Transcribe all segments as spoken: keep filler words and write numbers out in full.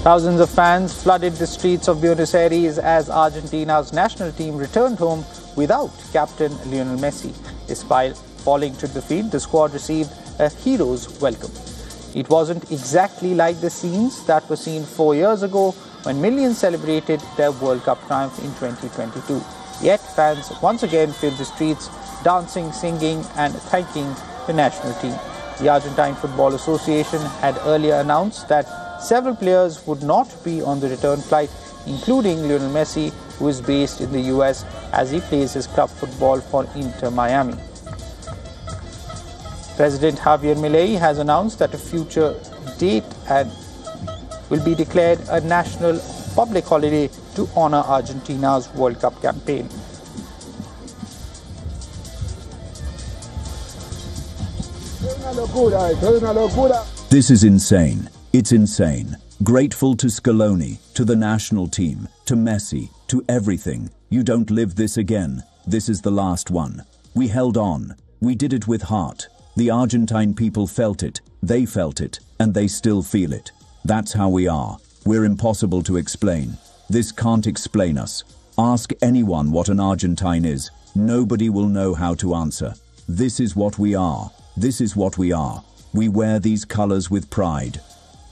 Thousands of fans flooded the streets of Buenos Aires as Argentina's national team returned home without captain Lionel Messi. Despite falling to defeat, the squad received a hero's welcome. It wasn't exactly like the scenes that were seen four years ago when millions celebrated their World Cup triumph in twenty twenty-two. Yet fans once again filled the streets, dancing, singing and thanking the national team. The Argentine Football Association had earlier announced that several players would not be on the return flight, including Lionel Messi, who is based in the U S as he plays his club football for Inter Miami. President Javier Milei has announced that a future date and will be declared a national public holiday to honor Argentina's World Cup campaign. This is insane. It's insane. Grateful to Scaloni, to the national team, to Messi, to everything. You don't live this again. This is the last one. We held on. We did it with heart. The Argentine people felt it. They felt it. And they still feel it. That's how we are. We're impossible to explain. This can't explain us. Ask anyone what an Argentine is. Nobody will know how to answer. This is what we are. This is what we are. We wear these colors with pride.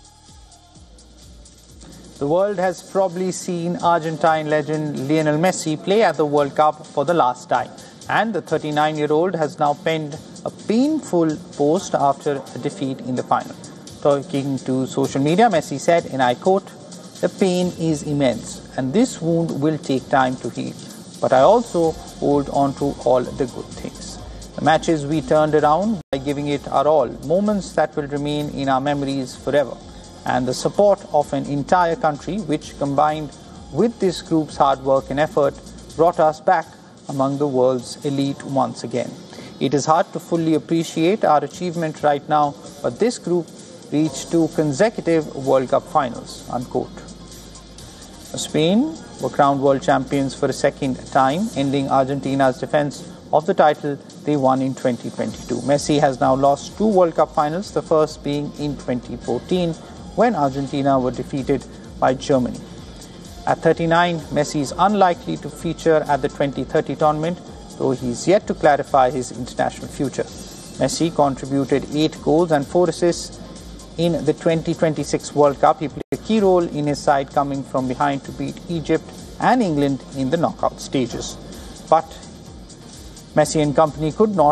The world has probably seen Argentine legend Lionel Messi play at the World Cup for the last time. And the thirty-nine-year-old has now penned a painful post after a defeat in the final. Talking to social media, Messi said, and I quote, "The pain is immense and this wound will take time to heal. But I also hold on to all the good things. The matches we turned around by giving it our all, moments that will remain in our memories forever. And the support of an entire country, which combined with this group's hard work and effort, brought us back among the world's elite once again. It is hard to fully appreciate our achievement right now, but this group reached two consecutive World Cup finals," unquote. Spain were crowned world champions for a second time, ending Argentina's defense of the title they won in twenty twenty-two. Messi has now lost two World Cup finals, the first being in twenty fourteen, when Argentina were defeated by Germany. At thirty-nine, Messi is unlikely to feature at the twenty thirty tournament, though he's yet to clarify his international future. Messi contributed eight goals and four assists in the twenty twenty-six World Cup. He played a key role in his side coming from behind to beat Egypt and England in the knockout stages. But Messi and company could not